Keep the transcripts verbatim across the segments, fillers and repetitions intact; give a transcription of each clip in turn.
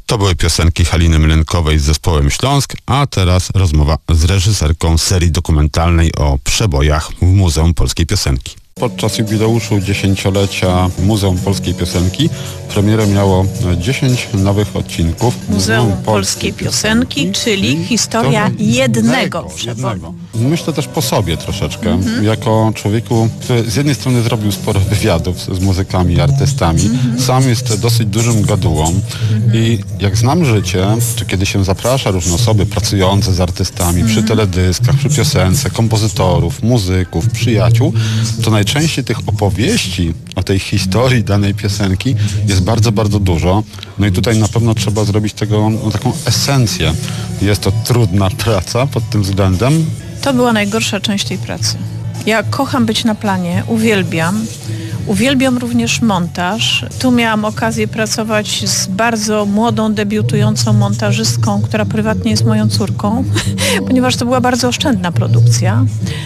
To były piosenki Haliny Mlynkowej z zespołem Śląsk, a teraz rozmowa z reżyserką serii dokumentalnej o przebojach w Muzeum Polskiej Piosenki. Podczas jubileuszu dziesięciolecia Muzeum Polskiej Piosenki premierę miało dziesięć nowych odcinków. Muzeum Polskiej Piosenki, czyli historia jednego przeboju. Myślę też po sobie troszeczkę, Mhm. jako człowieku, który z jednej strony zrobił sporo wywiadów z, z muzykami, artystami. Mhm. Sam jest dosyć dużym gadułą mhm. i jak znam życie, czy kiedy się zaprasza różne osoby pracujące z artystami mhm. przy teledyskach, przy piosence, kompozytorów, muzyków, przyjaciół, to najczęściej tych opowieści o tej historii danej piosenki jest bardzo, bardzo dużo. No i tutaj na pewno trzeba zrobić tego no, taką esencję. Jest to trudna praca pod tym względem. To była najgorsza część tej pracy. Ja kocham być na planie, uwielbiam. Uwielbiam również montaż. Tu miałam okazję pracować z bardzo młodą, debiutującą montażystką, która prywatnie jest moją córką, ponieważ to była bardzo oszczędna produkcja.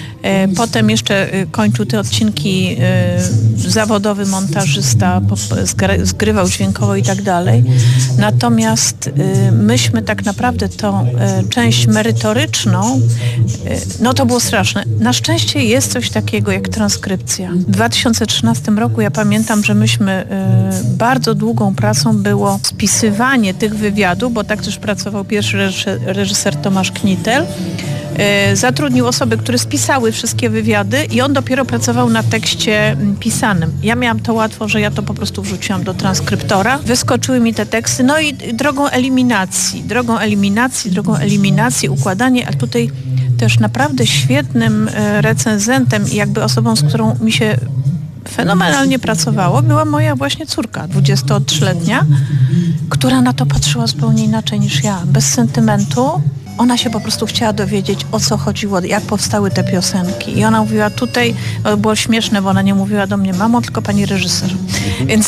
Potem jeszcze kończył te odcinki zawodowy montażysta, zgrywał dźwiękowo i tak dalej. Natomiast myśmy tak naprawdę tą część merytoryczną, no to było straszne. Na szczęście jest coś takiego jak transkrypcja. W dwa tysiące trzynastym roku ja pamiętam, że myśmy bardzo długą pracą było spisywanie tych wywiadów, bo tak też pracował pierwszy reżyser Tomasz Knitel. Zatrudnił osoby, które spisały wszystkie wywiady i on dopiero pracował na tekście pisanym. Ja miałam to łatwo, że ja to po prostu wrzuciłam do transkryptora. Wyskoczyły mi te teksty, no i drogą eliminacji, drogą eliminacji, drogą eliminacji, układanie, a tutaj też naprawdę świetnym recenzentem i jakby osobą, z którą mi się fenomenalnie pracowało, była moja właśnie córka, dwudziestotrzyletnia, która na to patrzyła zupełnie inaczej niż ja, bez sentymentu. Ona się po prostu chciała dowiedzieć, o co chodziło, jak powstały te piosenki. I ona mówiła tutaj, było śmieszne, bo ona nie mówiła do mnie mamo, tylko pani reżyser. Więc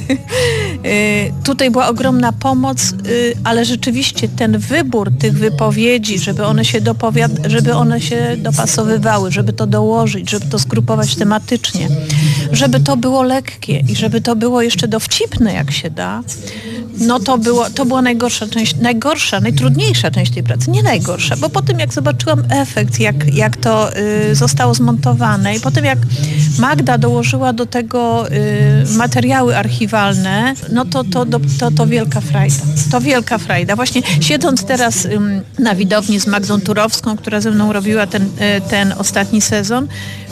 tutaj była ogromna pomoc, ale rzeczywiście ten wybór tych wypowiedzi, żeby one się dopowiad- żeby one się dopasowywały, żeby to dołożyć, żeby to zgrupować tematycznie, żeby to było lekkie i żeby to było jeszcze dowcipne, jak się da, no to, było, to była najgorsza część, najgorsza, najtrudniejsza część tej pracy. Nie najgorsza, bo po tym jak zobaczyłam efekt, jak, jak to y, zostało zmontowane i potem jak Magda dołożyła do tego y, materiały archiwalne, no to to, to, to to wielka frajda. To wielka frajda. Właśnie siedząc teraz y, na widowni z Magdą Turowską, która ze mną robiła ten, y, ten ostatni sezon,